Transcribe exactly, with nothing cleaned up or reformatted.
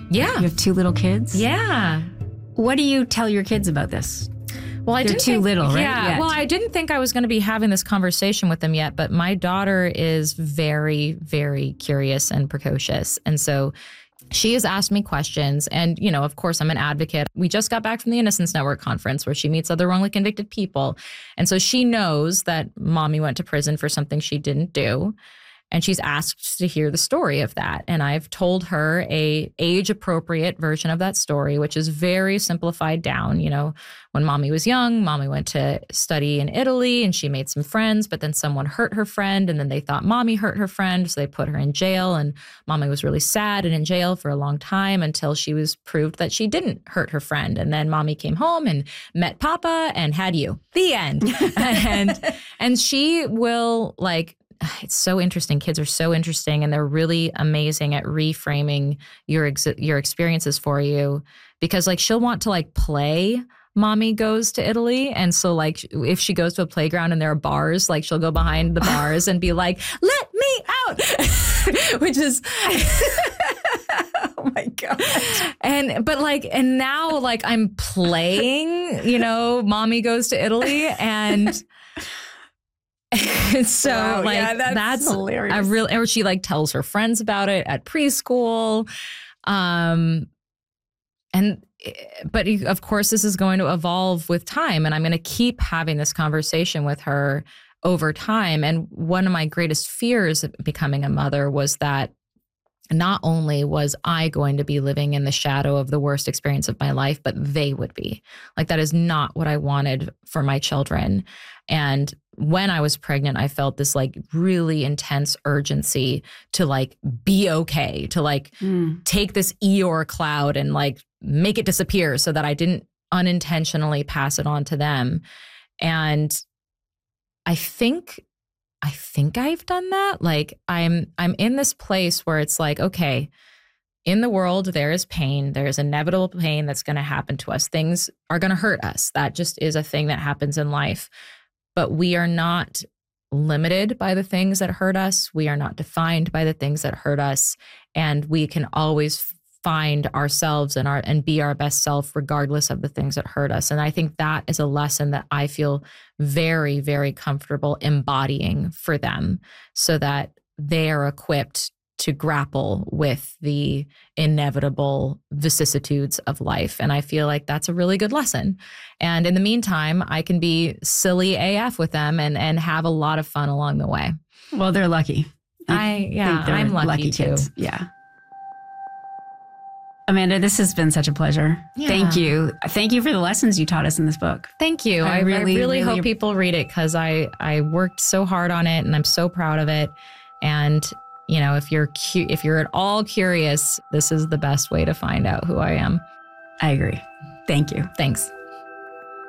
Yeah. You have two little kids? Yeah. What do you tell your kids about this? Well, I They're didn't too think, little, right? Yeah. Yet. Well, I didn't think I was going to be having this conversation with them yet, but my daughter is very, very curious and precocious. And so she has asked me questions. And, you know, of course, I'm an advocate. We just got back from the Innocence Network conference where she meets other wrongly convicted people. And so she knows that mommy went to prison for something she didn't do. And she's asked to hear the story of that. And I've told her a age-appropriate version of that story, which is very simplified down. You know, when mommy was young, mommy went to study in Italy and she made some friends, but then someone hurt her friend and then they thought mommy hurt her friend. So they put her in jail and mommy was really sad and in jail for a long time until she was proved that she didn't hurt her friend. And then mommy came home and met papa and had you. The end. and, and she will like, it's so interesting. Kids are so interesting and they're really amazing at reframing your ex- your experiences for you because like she'll want to like play mommy goes to Italy. And so like if she goes to a playground and there are bars, like she'll go behind the bars and be like, let me out, which is, oh my God. And, but like, and now like I'm playing, you know, mommy goes to Italy and so wow, like yeah, that's, that's hilarious. a real, or she like tells her friends about it at preschool. Um, and, but of course this is going to evolve with time and I'm going to keep having this conversation with her over time. And one of my greatest fears of becoming a mother was that not only was I going to be living in the shadow of the worst experience of my life, but they would be. Like, that is not what I wanted for my children. And when I was pregnant, I felt this like really intense urgency to like be okay, to like mm. take this Eeyore cloud and like make it disappear so that I didn't unintentionally pass it on to them. And I think I think I've done that. Like I'm, I'm in this place where it's like, okay, in the world, there is pain. There is inevitable pain that's going to happen to us. Things are going to hurt us. That just is a thing that happens in life. But we are not limited by the things that hurt us. We are not defined by the things that hurt us. And we can always find ourselves and our and be our best self regardless of the things that hurt us. And I think that is a lesson that I feel very, very comfortable embodying for them so that they are equipped to grapple with the inevitable vicissitudes of life. And I feel like that's a really good lesson. And in the meantime, I can be silly A F with them and and have a lot of fun along the way. Well, they're lucky. I, yeah, I'm lucky, lucky too. Kids. Yeah. Amanda, this has been such a pleasure. Yeah. Thank you. Thank you for the lessons you taught us in this book. Thank you. I, I, really, I really, really hope people read it because I, I worked so hard on it and I'm so proud of it. And, you know, if you're cu- if you're at all curious, this is the best way to find out who I am. I agree. Thank you. Thanks.